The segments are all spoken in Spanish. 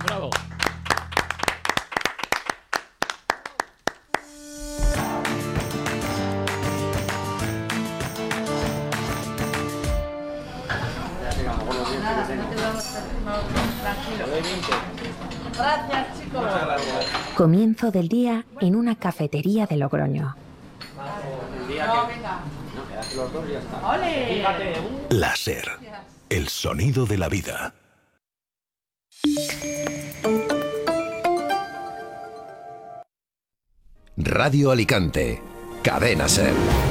Bravo. Gracias, chicos. Comienzo del día en una cafetería de Logroño. ¡Ole! La SER, el sonido de la vida. Radio Alicante, Cadena SER.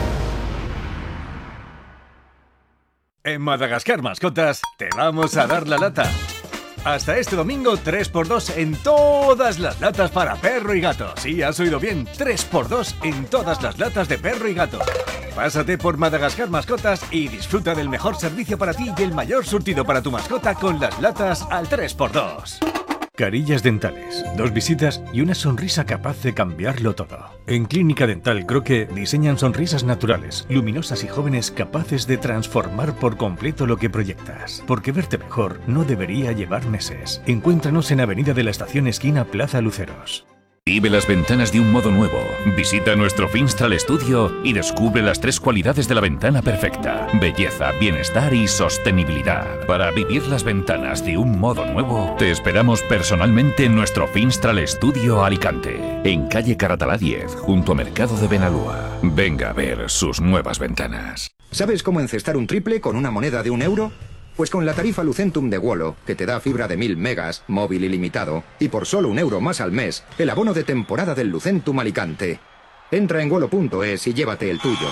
En Madagascar Mascotas te vamos a dar la lata. Hasta este domingo 3x2 en todas las latas para perro y gato. Sí, has oído bien, 3x2 en todas las latas de perro y gato. Pásate por Madagascar Mascotas y disfruta del mejor servicio para ti y el mayor surtido para tu mascota con las latas al 3x2. Carillas dentales, 2 visitas y una sonrisa capaz de cambiarlo todo. En Clínica Dental Croque diseñan sonrisas naturales, luminosas y jóvenes capaces de transformar por completo lo que proyectas. Porque verte mejor no debería llevar meses. Encuéntranos en Avenida de la Estación esquina Plaza Luceros. Vive las ventanas de un modo nuevo. Visita nuestro Finstral Studio y descubre las 3 cualidades de la ventana perfecta: belleza, bienestar y sostenibilidad. Para vivir las ventanas de un modo nuevo, te esperamos personalmente en nuestro Finstral Studio Alicante, en calle Caratalá 10, junto a Mercado de Benalúa. Venga a ver sus nuevas ventanas. ¿Sabes cómo encestar un triple con una moneda de €1? Pues con la tarifa Lucentum de Wolo, que te da fibra de 1000 megas, móvil ilimitado, y por solo €1 más al mes, el abono de temporada del Lucentum Alicante. Entra en wolo.es y llévate el tuyo.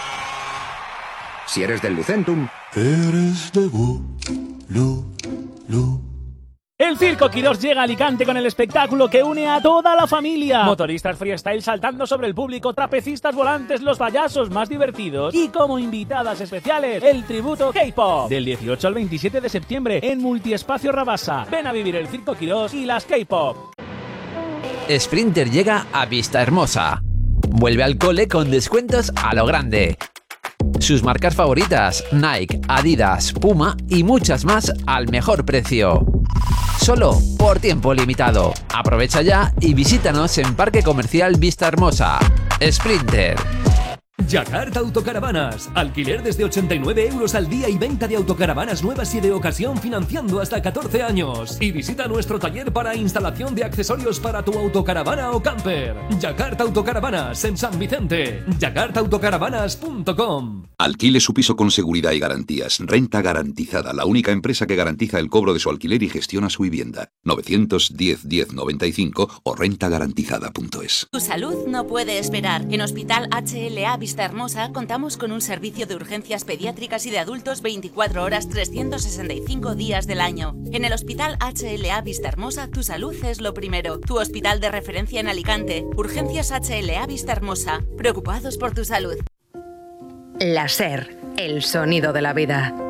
Si eres del Lucentum, Eres de Wolo. El Circo Quirós llega a Alicante con el espectáculo que une a toda la familia. Motoristas freestyle saltando sobre el público, trapecistas volantes, los payasos más divertidos y como invitadas especiales, el tributo K-Pop. Del 18 al 27 de septiembre en Multiespacio Rabasa. Ven a vivir el Circo Quirós y las K-Pop. Sprinter llega a Vista Hermosa. Vuelve al cole con descuentos a lo grande. Sus marcas favoritas, Nike, Adidas, Puma y muchas más al mejor precio. Solo por tiempo limitado. Aprovecha ya y visítanos en Parque Comercial Vista Hermosa. Sprinter. Yakarta Autocaravanas. Alquiler desde 89 € al día y venta de autocaravanas nuevas y de ocasión financiando hasta 14 años. Y visita nuestro taller para instalación de accesorios para tu autocaravana o camper. Yakarta Autocaravanas en San Vicente. yakartaautocaravanas.com. Alquile su piso con seguridad y garantías. Renta Garantizada, la única empresa que garantiza el cobro de su alquiler y gestiona su vivienda. 910 1095 o rentagarantizada.es. Tu salud no puede esperar. En Hospital HLA Vista Hermosa contamos con un servicio de urgencias pediátricas y de adultos 24 horas 365 días del año. En el Hospital HLA Vista Hermosa tu salud es lo primero. Tu hospital de referencia en Alicante. Urgencias HLA Vista Hermosa. Preocupados por tu salud. La SER, el sonido de la vida.